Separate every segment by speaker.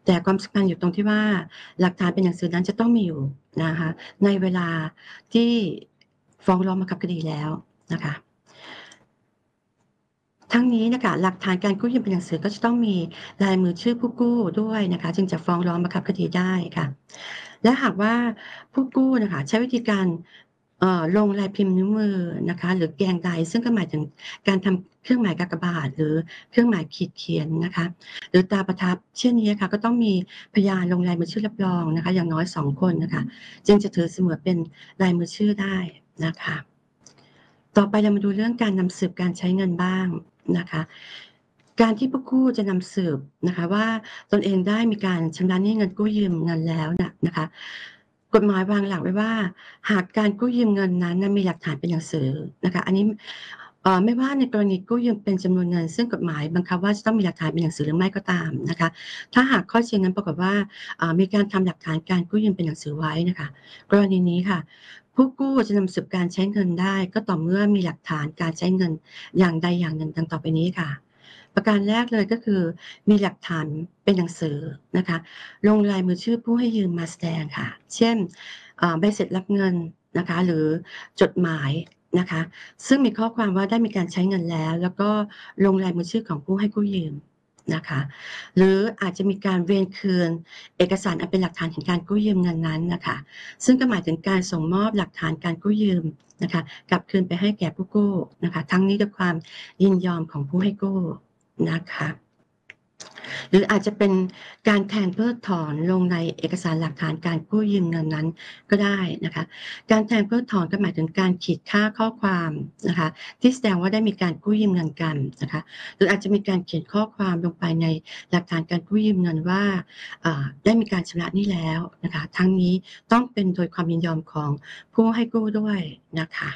Speaker 1: แต่ความสำคัญอยู่ตรงที่ว่าหลักฐานเป็นหนังสือนั้นจะต้องมีอยู่นะคะในเวลาที่ฟ้องร้องบังคับคดีแล้วนะคะ ทั้งนี้น่ะค่ะหลักฐานการกู้ยืมเป็นหนังสือก็จะต้องมีลายมือชื่อผู้กู้ด้วยนะคะจึงจะฟ้องร้องบังคับคดีได้ค่ะและหากว่าผู้กู้น่ะค่ะใช้วิธีการลงลายพิมพ์นิ้วมือนะคะหรือแกงใดซึ่งก็หมายถึงการทำเครื่องหมายกากบาทหรือเครื่องหมายขีดเขียนนะคะหรือตราประทับเช่นนี้ค่ะก็ต้องมีพยานลงลายมือชื่อรับรองนะคะอย่างน้อย2คนน่ะค่ะจึงจะถือเสมือนเป็นลายมือชื่อได้นะคะ ต่อไปเรามาดูเรื่องการนำสืบการใช้เงินบ้างนะคะการที่ผู้กู้จะนำสืบนะคะว่าตนเองได้มีการชำระหนี้เงินกู้ยืมเงินแล้วน่ะนะคะกฎหมายวางหลักไว้ว่าหากการกู้ยืมเงินนั้นน่ะมีหลักฐานเป็นหนังสือนะคะอันนี้ไม่ว่าในกรณีกู้ยืมเป็นจำนวนเงินซึ่งกฎหมายบังคับว่าจะต้องมีหลักฐานเป็นหนังสือหรือไม่ก็ตามนะคะถ้าหากข้อเท็จจริงนั้นปรากฏว่ามีการทำหลักฐานการกู้ยืมเป็นหนังสือไว้น่ะค่ะกรณีนี้ค่ะ ผู้กู้จะนำสืบการใช้เงินได้ก็ต่อเมื่อมีหลักฐานการใช้เงินอย่างใดอย่างหนึ่งดังต่อไปนี้ค่ะประการแรกเลยก็คือมีหลักฐานเป็นหนังสือนะคะลงลายมือชื่อผู้ให้ยืมมาแสดงค่ะเช่นใบเสร็จรับเงินนะคะหรือจดหมายนะคะซึ่งมีข้อความว่าได้มีการใช้เงินแล้วก็ลงลายมือชื่อของผู้ให้กู้ยืมนะคะหรืออาจจะมีการเวรคืนเอกสารอันเป็นหลักฐานแห่งการกู้ยืมเงินนั้นน่ะค่ะ ซึ่งก็หมายถึงการส่งมอบหลักฐานการกู้ยืมนะคะกลับคืนไปให้แก่ผู้กู้นะคะทั้งนี้ด้วยความยินยอมของผู้ให้กู้นะคะหรืออาจจะเป็นการแทนเพิกถอนลงในเอกสารหลักฐานการกู้ยืมเงินนั้นก็ได้นะคะการแทนเพิกถอนก็หมายถึงการขีดค่าข้อความนะคะที่แสดงว่าได้มีการกู้ยืมเงินกันนะคะหรืออาจจะมีการเขียนข้อความลงไปในหลักฐานการกู้ยืมเงินว่าได้มีการชำระหนี้แล้วนะคะทั้งนี้ต้องเป็นโดยความยินยอมของผู้ให้กู้ด้วยนะคะ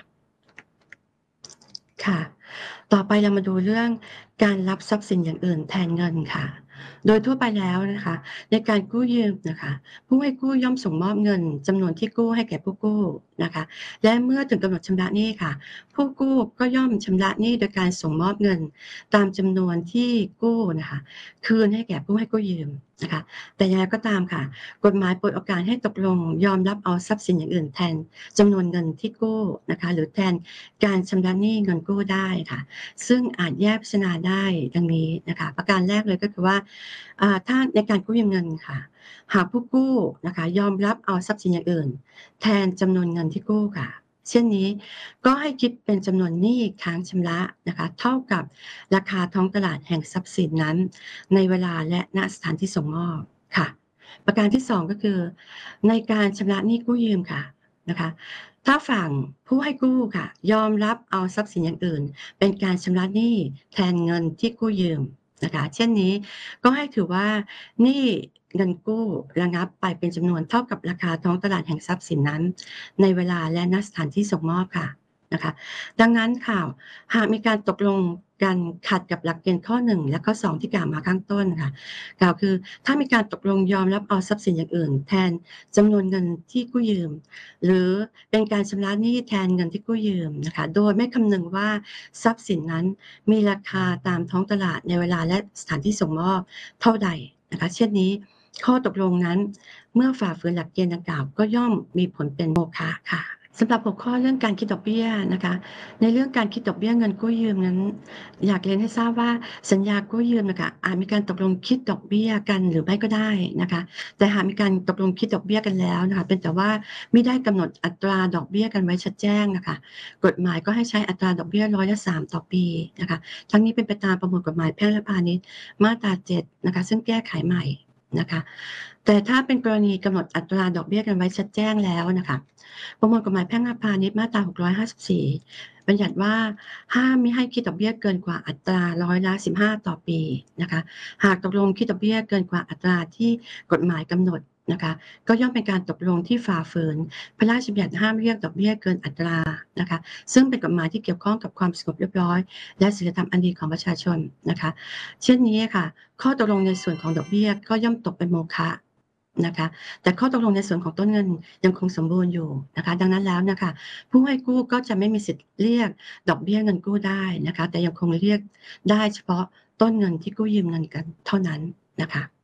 Speaker 1: ค่ะต่อไปเรามาดูเรื่องการรับทรัพย์สินอย่างอื่นแทนเงินค่ะโดยทั่วไปแล้วนะคะในการกู้ยืมนะคะผู้ให้กู้ย่อมส่งมอบเงินจำนวนที่กู้ให้แก่ผู้กู้นะคะและเมื่อถึงกำหนดชำระหนี้ค่ะผู้กู้ก็ย่อมชำระหนี้โดยการส่งมอบเงินตามจำนวนที่กู้นะคะคืนให้แก่ผู้ให้กู้ยืมนะคะแต่อย่างไรก็ตามค่ะกฎหมายเปิดโอกาสให้ตกลงยอมรับเอาทรัพย์สินอย่างอื่นแทนจำนวนเงินที่กู้นะคะหรือแทนการชำระหนี้เงินกู้ได้ค่ะซึ่งอาจแยกพิจารณาได้ดังนี้นะคะประการแรกเลยก็คือว่าถ้าในการกู้ยืมเงินค่ะหากผู้กู้นะคะยอมรับเอาทรัพย์สินอย่างอื่นแทนจำนวนเงินที่กู้ค่ะเช่นนี้ก็ให้คิดเป็นจำนวนหนี้ค้างชำระนะคะเท่ากับราคาท้องตลาดแห่งทรัพย์สินนั้นในเวลาและณสถานที่ส่งมอบค่ะประการที่2ก็คือในการชำระหนี้กู้ยืมค่ะนะคะถ้าฝั่งผู้ให้กู้ค่ะยอมรับเอาทรัพย์สินอย่างอื่นเป็นการชำระหนี้แทนเงินที่กู้ยืมนะคะเช่นนี้ก็ให้ถือว่าหนี้เงินกู้ระงับไปเป็นจำนวนเท่ากับราคาท้องตลาดแห่งทรัพย์สินนั้นในเวลาและณสถานที่ส่งมอบค่ะนะคะดังนั้นค่ะหากมีการตกลงกันขัดกับหลักเกณฑ์ข้อ1และข้อ2ที่กล่าวมาข้างต้นค่ะกล่าวคือถ้ามีการตกลงยอมรับเอาทรัพย์สินอย่างอื่นแทนจำนวนเงินที่กู้ยืมหรือเป็นการชำระหนี้แทนเงินที่กู้ยืมนะคะโดยไม่คำนึงว่าทรัพย์สินนั้นมีราคาตามท้องตลาดในเวลาและสถานที่ส่งมอบเท่าใดนะคะเช่นนี้ข้อตกลงนั้นเมื่อฝ่าฝืนหลักเกณฑ์ดังกล่าวก็ย่อมมีผลเป็นโมฆะค่ะสำหรับหัวข้อเรื่องการคิดดอกเบี้ยนะคะในเรื่องการคิดดอกเบี้ยเงินกู้ยืมนั้นอยากเรียนให้ทราบว่าสัญญากู้ยืมน่ะค่ะอาจมีการตกลงคิดดอกเบี้ยกันหรือไม่ก็ได้นะคะแต่หากมีการตกลงคิดดอกเบี้ยกันแล้วนะคะเป็นแต่ว่าไม่ได้กำหนดอัตราดอกเบี้ยกันไว้ชัดแจ้งน่ะค่ะกฎหมายก็ให้ใช้อัตราดอกเบี้ยร้อยละ3ต่อปีนะคะทั้งนี้เป็นไปตามประมวลกฎหมายแพ่งและพาณิชย์มาตรา7นะคะซึ่งแก้ไขใหม่นะคะแต่ถ้าเป็นกรณีกำหนดอัตราดอกเบี้ยกันไว้ชัดแจ้งแล้วน่ะค่ะ ประมวลกฎหมายแพ่งและพาณิชย์มาตรา654บัญญัติว่าห้ามมิให้คิดดอกเบี้ยเกินกว่าอัตราร้อยละ15ต่อปีนะคะหากตกลงคิดดอกเบี้ยเกินกว่าอัตราที่กฎหมายกำหนดนะคะก็ย่อมเป็นการตกลงที่ฝ่าฝืนพระราชบัญญัติห้ามเรียกดอกเบี้ยเกินอัตรานะคะซึ่งเป็นกฎหมายที่เกี่ยวข้องกับความสงบเรียบร้อยและศีลธรรมอันดีของประชาชนนะคะเช่นนี้ค่ะข้อตกลงในส่วนของดอกเบี้ยก็ย่อมตกเป็นโมฆะ นะคะแต่ข้อตกลงในส่วนของต้นเงินยังคงสมบูรณ์อยู่นะคะดังนั้นแล้วน่ะค่ะผู้ให้กู้ก็จะไม่มีสิทธิ์เรียกดอกเบี้ยเงินกู้ได้นะคะแต่ยังคงเรียกได้เฉพาะต้นเงินที่กู้ยืมเงินกันเท่านั้นนะคะ